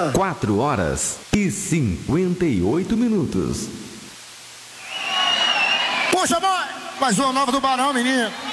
4h58. Puxa, mãe! Mais uma nova do Barão, menino.